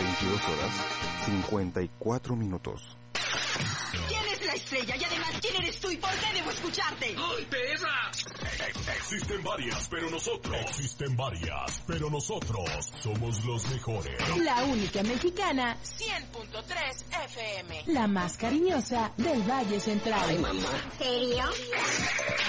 22 horas, 54 minutos. ¿Quién es la estrella? Y además, ¿quién eres tú y por qué debo escucharte? ¡Ay, perra! Existen varias, pero nosotros somos los mejores. La única mexicana, 100.3 FM. la más cariñosa del Valle Central. Ay, mamá. ¿Serio?